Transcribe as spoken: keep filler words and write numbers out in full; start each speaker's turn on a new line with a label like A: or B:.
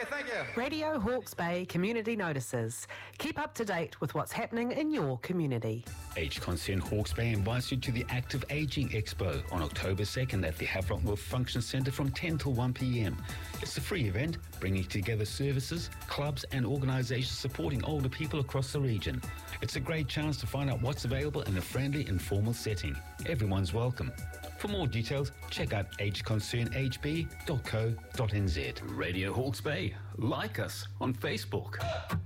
A: thank you.
B: Radio Hawke's Bay Community Notices. Keep up to date with what's happening in your community.
C: Age Concern Hawke's Bay invites you to the Active Ageing Expo on October second at the Havelock North Function Centre from ten till one p.m. It's a free event bringing together services, clubs and organisations supporting older people across the region. It's a great chance to find out what's available in a friendly, informal setting. Everyone's welcome. For more details, check out age concern h b dot co dot n z.
D: Radio Hawke's Bay. Like us on Facebook.